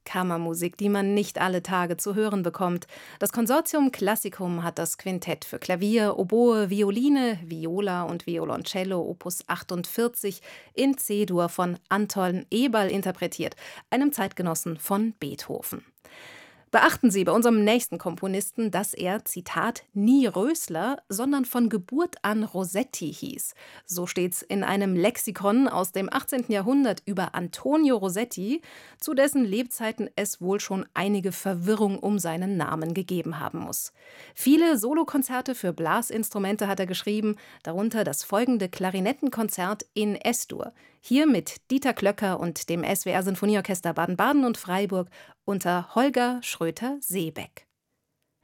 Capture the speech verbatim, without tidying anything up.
Kammermusik, die man nicht alle Tage zu hören bekommt. Das Consortium Classicum hat das Quintett für Klavier, Oboe, Violine, Viola und Violoncello Opus achtundvierzig in C-Dur von Anton Eberl interpretiert, einem Zeitgenossen von Beethoven. Beachten Sie bei unserem nächsten Komponisten, dass er, Zitat, nie Rösler, sondern von Geburt an Rossetti hieß. So steht's in einem Lexikon aus dem achtzehnten Jahrhundert über Antonio Rossetti, zu dessen Lebzeiten es wohl schon einige Verwirrung um seinen Namen gegeben haben muss. Viele Solokonzerte für Blasinstrumente hat er geschrieben, darunter das folgende Klarinettenkonzert in S-Dur. Hier mit Dieter Klöcker und dem S W R Sinfonieorchester Baden-Baden und Freiburg unter Holger Schröter-Seebeck.